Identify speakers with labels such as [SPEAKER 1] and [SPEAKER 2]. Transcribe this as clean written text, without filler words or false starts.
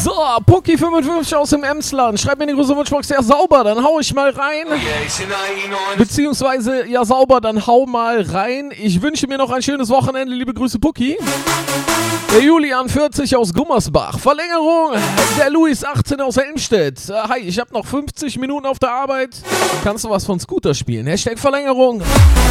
[SPEAKER 1] So, Pucki55 aus dem Emsland. Schreibt mir in die große Wunschbox, ja sauber, dann hau ich mal rein. Beziehungsweise, ja sauber, dann hau mal rein. Ich wünsche mir noch ein schönes Wochenende. Liebe Grüße, Pucki. Der Julian 40 aus Gummersbach. Verlängerung. Der Luis 18 aus Helmstedt. Hi, ich habe noch 50 Minuten auf der Arbeit. Kannst du was von Scooter spielen? Hashtag Verlängerung.